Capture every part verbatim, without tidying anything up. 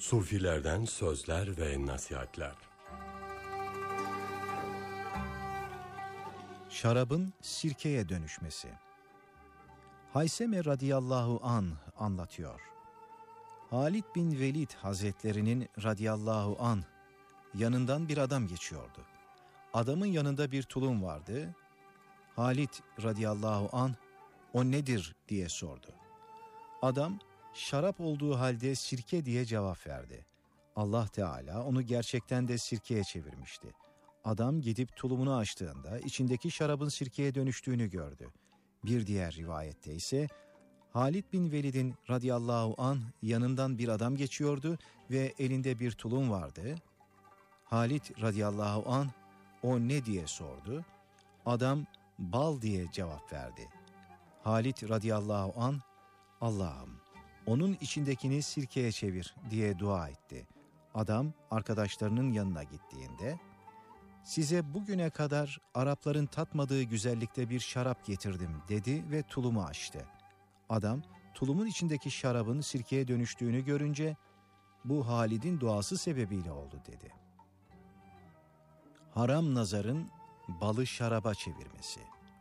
Sufilerden sözler ve nasihatler. Şarabın sirkeye dönüşmesi. Hayseme radıyallahu anh anlatıyor. Halid bin Velid Hazretlerinin radıyallahu anh yanından bir adam geçiyordu. Adamın yanında bir tulum vardı. Halid radıyallahu anh o nedir diye sordu. Adam şarap olduğu halde sirke diye cevap verdi. Allah Teala onu gerçekten de sirkeye çevirmişti. Adam gidip tulumunu açtığında içindeki şarabın sirkeye dönüştüğünü gördü. Bir diğer rivayette ise Halid bin Velid'in radıyallahu anh yanından bir adam geçiyordu ve elinde bir tulum vardı. Halid radıyallahu anh o ne diye sordu. Adam bal diye cevap verdi. Halid radıyallahu anh Allah'ım onun içindekini sirkeye çevir diye dua etti. Adam arkadaşlarının yanına gittiğinde size bugüne kadar Arapların tatmadığı güzellikte bir şarap getirdim dedi ve tulumu açtı. Adam tulumun içindeki şarabın sirkeye dönüştüğünü görünce bu Halid'in duası sebebiyle oldu dedi. Haram nazarın balı şaraba çevirmesi.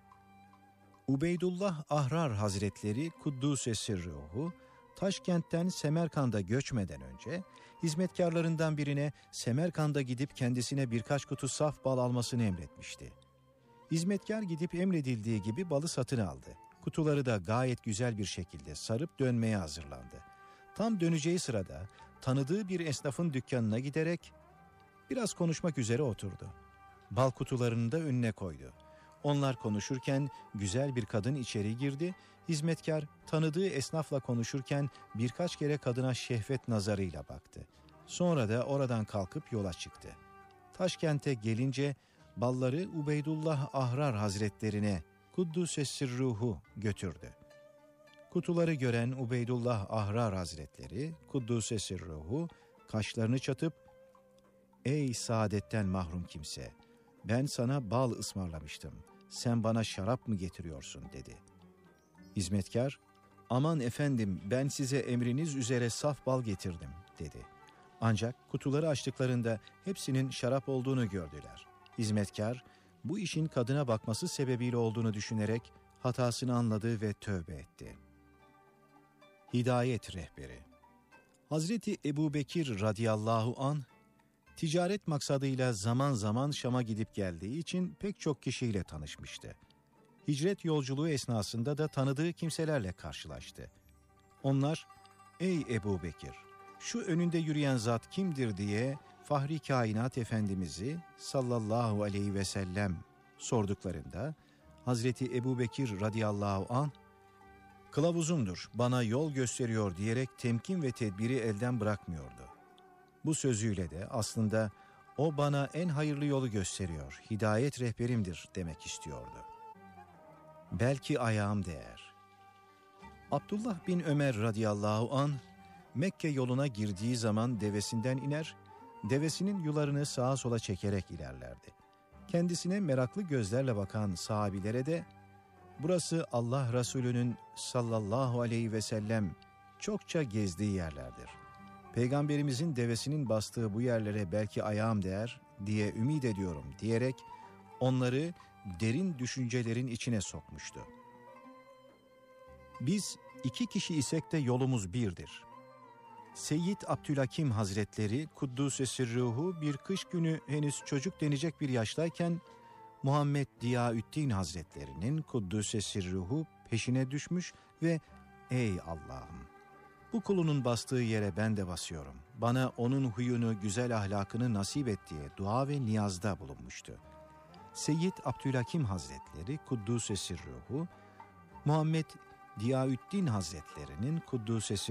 Ubeydullah Ahrar Hazretleri Kuddûse Sirruhu Taşkent'ten Semerkand'a göçmeden önce hizmetkarlarından birine Semerkand'a gidip kendisine birkaç kutu saf bal almasını emretmişti. Hizmetkar gidip emredildiği gibi balı satın aldı. Kutuları da gayet güzel bir şekilde sarıp dönmeye hazırlandı. Tam döneceği sırada tanıdığı bir esnafın dükkanına giderek biraz konuşmak üzere oturdu. Bal kutularını da önüne koydu. Onlar konuşurken güzel bir kadın içeri girdi. Hizmetkar tanıdığı esnafla konuşurken birkaç kere kadına şehvet nazarıyla baktı. Sonra da oradan kalkıp yola çıktı. Taşkent'e gelince balları Ubeydullah Ahrar Hazretlerine Kuddûse Sirruhu götürdü. Kutuları gören Ubeydullah Ahrar Hazretleri Kuddûse Sirruhu kaşlarını çatıp "Ey saadetten mahrum kimse, ben sana bal ısmarlamıştım. Sen bana şarap mı getiriyorsun?" dedi. Hizmetkar, "Aman efendim, ben size emriniz üzere saf bal getirdim." dedi. Ancak kutuları açtıklarında hepsinin şarap olduğunu gördüler. Hizmetkar, bu işin kadına bakması sebebiyle olduğunu düşünerek hatasını anladı ve tövbe etti. Hidayet rehberi. Hazreti Ebubekir radıyallahu anh, ticaret maksadıyla zaman zaman Şam'a gidip geldiği için pek çok kişiyle tanışmıştı. Hicret yolculuğu esnasında da tanıdığı kimselerle karşılaştı. Onlar, "Ey Ebubekir, şu önünde yürüyen zat kimdir?" diye Fahri Kainat Efendimiz'i sallallahu aleyhi ve sellem sorduklarında Hazreti Ebubekir radıyallahu anh, "Kılavuzumdur, bana yol gösteriyor" diyerek temkin ve tedbiri elden bırakmıyordu. Bu sözüyle de aslında o bana en hayırlı yolu gösteriyor, hidayet rehberimdir demek istiyordu. Belki ayağım değer. Abdullah bin Ömer radıyallahu anh Mekke yoluna girdiği zaman devesinden iner, devesinin yularını sağa sola çekerek ilerlerdi. Kendisine meraklı gözlerle bakan sahabilere de burası Allah Resulü'nün sallallahu aleyhi ve sellem çokça gezdiği yerlerdir. Peygamberimizin devesinin bastığı bu yerlere belki ayağım değer diye ümit ediyorum diyerek onları derin düşüncelerin içine sokmuştu. Biz iki kişi isek de yolumuz birdir. Seyyid Abdülhakim Hazretleri Kuddûse Sirruhu bir kış günü henüz çocuk denecek bir yaştayken Muhammed Diyaüddin Hazretlerinin Kuddûse Sirruhu peşine düşmüş ve "Ey Allah'ım, bu kulunun bastığı yere ben de basıyorum. Bana onun huyunu, güzel ahlakını nasip et" diye dua ve niyazda bulunmuştu. Seyyid Abdülhakim Hazretleri Kuddûse Sirruhu, Muhammed Diyaüddin Hazretlerinin Kuddûse